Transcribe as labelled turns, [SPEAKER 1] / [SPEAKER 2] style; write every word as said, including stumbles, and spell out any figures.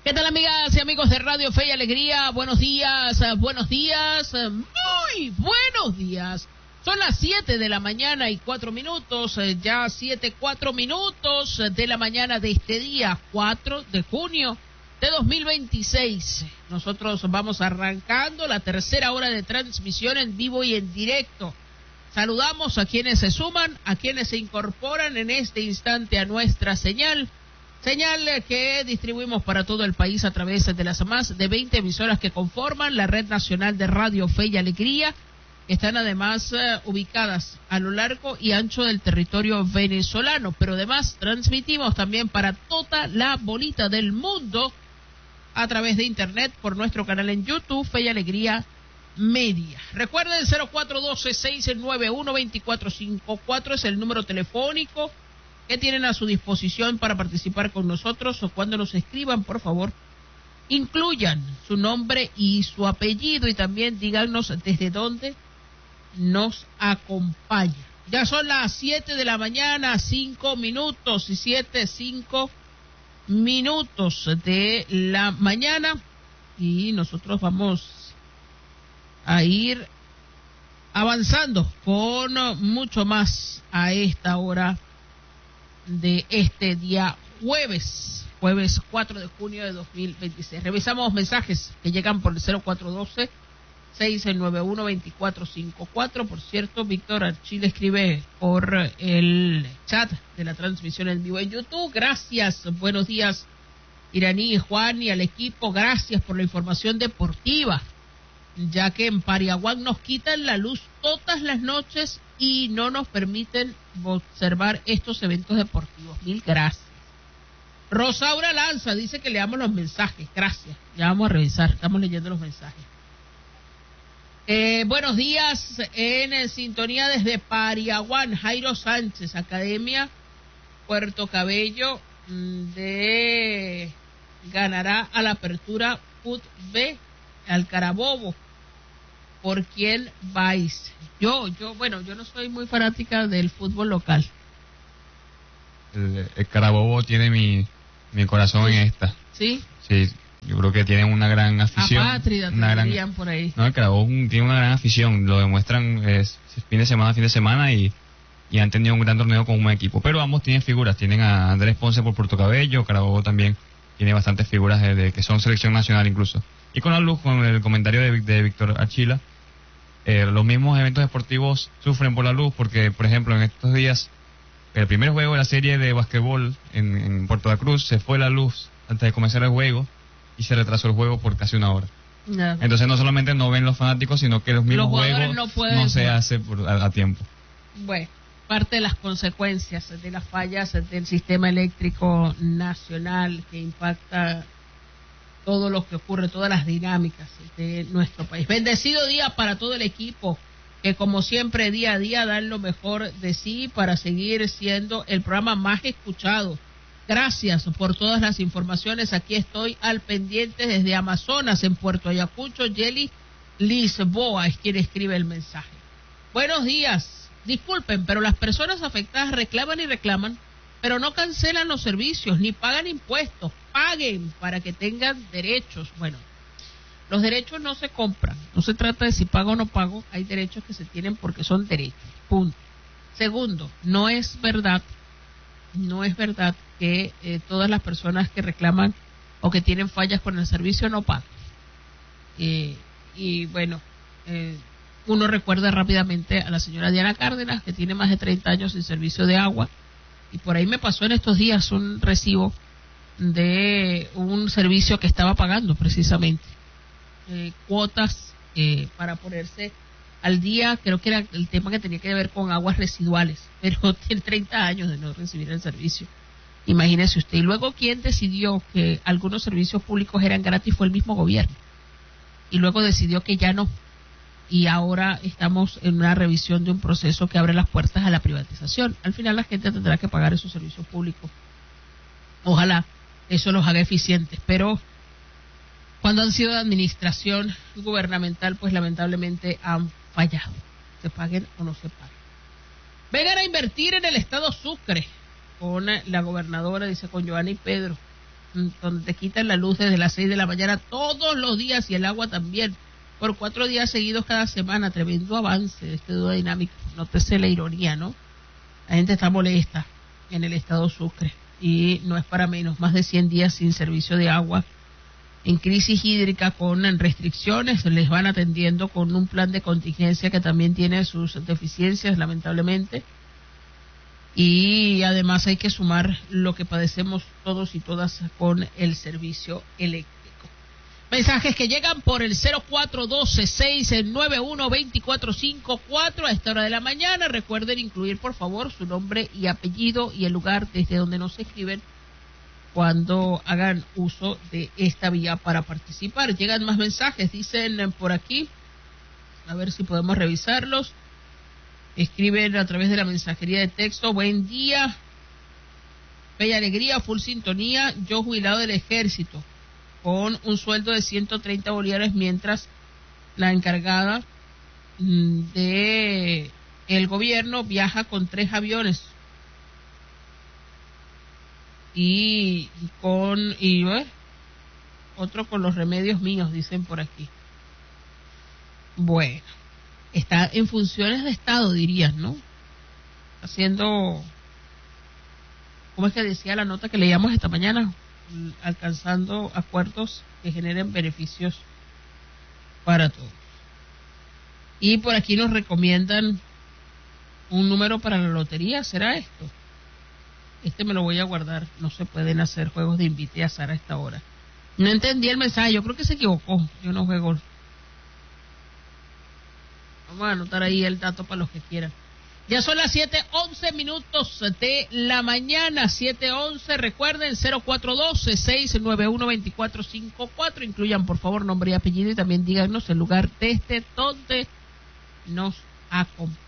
[SPEAKER 1] ¿Qué tal, amigas y amigos de Radio Fe y Alegría? Buenos días, buenos días, muy buenos días. Son las siete de la mañana y cuatro minutos, ya siete, cuatro minutos de la mañana de este día, cuatro de junio de dos mil veintiséis. Nosotros vamos arrancando la tercera hora de transmisión en vivo y en directo. Saludamos a quienes se suman, a quienes se incorporan en este instante a nuestra señal. Señal que distribuimos para todo el país a través de las más de veinte emisoras que conforman la Red Nacional de Radio Fe y Alegría. Están además uh, ubicadas a lo largo y ancho del territorio venezolano, pero además transmitimos también para toda la bolita del mundo a través de internet por nuestro canal en YouTube, Fe y Alegría Media. Recuerden, cero cuatro uno dos, seis nueve uno, dos cuatro cinco cuatro es el número telefónico que tienen a su disposición para participar con nosotros, o cuando nos escriban, por favor, incluyan su nombre y su apellido y también díganos desde dónde nos acompaña. Ya son las siete de la mañana, cinco minutos, y siete, cinco minutos de la mañana, y nosotros vamos a ir avanzando con mucho más a esta hora de este día jueves, jueves cuatro de junio de dos mil veintiséis. Revisamos mensajes que llegan por el cero cuatro uno dos, seis nueve uno, dos cuatro cinco cuatro. Por cierto, Víctor Archil escribe por el chat de la transmisión en vivo en YouTube. Gracias, buenos días, Iraní, Juan y al equipo. Gracias por la información deportiva, ya que en Pariaguán nos quitan la luz todas las noches y no nos permiten observar estos eventos deportivos. Mil gracias. Rosaura Lanza dice que leamos los mensajes. Gracias. Ya vamos a revisar. Estamos leyendo los mensajes. Eh, buenos días, en, en sintonía desde Pariaguán, Jairo Sánchez, Academia Puerto Cabello de ganará a la apertura F U T B al Carabobo. ¿Por quién vais? Yo, yo, bueno, yo no soy muy fanática del fútbol local.
[SPEAKER 2] El, el Carabobo tiene mi, mi corazón ¿Sí? en esta.
[SPEAKER 1] ¿Sí?
[SPEAKER 2] Sí, yo creo que tienen una gran afición.
[SPEAKER 1] Apátrida,
[SPEAKER 2] una
[SPEAKER 1] te
[SPEAKER 2] gran,
[SPEAKER 1] por ahí.
[SPEAKER 2] No, el Carabobo tiene una gran afición, lo demuestran es, fin de semana, fin de semana y, y han tenido un gran torneo con un equipo. Pero ambos tienen figuras, tienen a Andrés Ponce por Puerto Cabello, Carabobo también tiene bastantes figuras de, de que son selección nacional incluso. Y con la luz, con el comentario de, de Víctor Archila, eh, los mismos eventos deportivos sufren por la luz, porque, por ejemplo, en estos días, el primer juego de la serie de basquetbol en, en Puerto La Cruz, se fue la luz antes de comenzar el juego y se retrasó el juego por casi una hora.
[SPEAKER 1] No.
[SPEAKER 2] Entonces, no solamente no ven los fanáticos, sino que los mismos
[SPEAKER 1] los
[SPEAKER 2] juegos
[SPEAKER 1] no,
[SPEAKER 2] no se hacen a, a tiempo.
[SPEAKER 1] Bueno, parte de las consecuencias de las fallas del sistema eléctrico nacional que impacta todo lo que ocurre, todas las dinámicas de nuestro país. Bendecido día para todo el equipo, que como siempre día a día dan lo mejor de sí para seguir siendo el programa más escuchado. Gracias por todas las informaciones. Aquí estoy al pendiente desde Amazonas, en Puerto Ayacucho. Yeli Lisboa es quien escribe el mensaje. Buenos días. Disculpen, pero las personas afectadas reclaman y reclaman, pero no cancelan los servicios ni pagan impuestos. Paguen para que tengan derechos. Bueno, los derechos no se compran. No se trata de si pago o no pago. Hay derechos que se tienen porque son derechos. Punto. Segundo, no es verdad, no es verdad que eh, todas las personas que reclaman o que tienen fallas con el servicio no pagan. Eh, y bueno, eh, uno recuerda rápidamente a la señora Diana Cárdenas, que tiene más de treinta años sin servicio de agua, y por ahí me pasó en estos días un recibo de un servicio que estaba pagando precisamente eh, cuotas eh, para ponerse al día. Creo que era el tema que tenía que ver con aguas residuales, pero tiene treinta años de no recibir el servicio. Imagínese usted. Y luego, ¿quién decidió que algunos servicios públicos eran gratis? Fue el mismo gobierno, y luego decidió que ya no, y ahora estamos en una revisión de un proceso que abre las puertas a la privatización. Al final la gente tendrá que pagar esos servicios públicos. Ojalá eso los haga eficientes, pero cuando han sido de administración gubernamental, pues lamentablemente han fallado. Se paguen o no se paguen. Vengan a invertir en el estado Sucre con la gobernadora, dice, con Giovanni Pedro. donde te quitan la luz desde las seis de la mañana todos los días y el agua también, por cuatro días seguidos cada semana. Tremendo avance de este dúo dinámico. Nótese la ironía, ¿no? La gente está molesta en el estado Sucre y no es para menos. Más de cien días sin servicio de agua, en crisis hídrica con restricciones. Les van atendiendo con un plan de contingencia que también tiene sus deficiencias, lamentablemente. Y además hay que sumar lo que padecemos todos y todas con el servicio eléctrico. Mensajes que llegan por el cero cuatro uno dos, seis nueve uno, dos cuatro cinco cuatro a esta hora de la mañana. Recuerden incluir, por favor, su nombre y apellido y el lugar desde donde nos escriben cuando hagan uso de esta vía para participar. Llegan más mensajes, dicen por aquí, a ver si podemos revisarlos. Escriben a través de la mensajería de texto: buen día, bella alegría, full sintonía, yo jubilado del ejército, con un sueldo de ciento treinta bolívares, mientras la encargada de el gobierno viaja con tres aviones y con y ¿eh? otro con los remedios míos, dicen por aquí. Bueno, está en funciones de Estado, dirías, ¿no? Haciendo, ¿cómo es que decía la nota que leíamos esta mañana? Alcanzando acuerdos que generen beneficios para todos. Y por aquí nos recomiendan un número para la lotería. ¿Será esto? Este me lo voy a guardar. No se pueden hacer juegos de invite a azar a esta hora. No entendí el mensaje. Yo creo que se equivocó. Yo no juego. Vamos a anotar ahí el dato para los que quieran. Ya son las siete once minutos de la mañana, siete once. Recuerden, cero cuatro uno dos, seis nueve uno, dos cuatro cinco cuatro. Incluyan, por favor, nombre y apellido y también díganos el lugar desde donde nos acompañan.